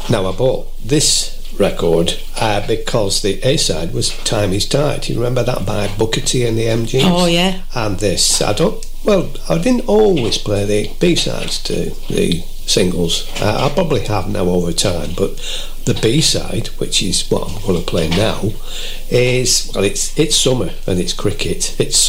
Now, I bought this record because the A-side was Time Is Tight. You remember that by Booker T and the MGs? Oh, yeah. And this, I didn't always play the B-sides to the singles. I probably have now over time, but the B-side, which is what I'm going to play now, is, well, it's summer and it's cricket. It's